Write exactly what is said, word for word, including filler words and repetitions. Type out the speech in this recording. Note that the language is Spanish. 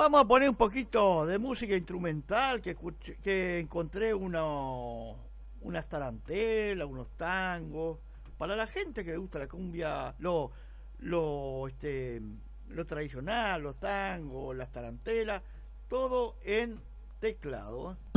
vamos a poner un poquito de música instrumental, que escuché, que encontré uno, unas tarantelas, unos tangos, para la gente que le gusta la cumbia, lo, lo, este, lo tradicional, los tangos, las tarantelas, todo en teclado.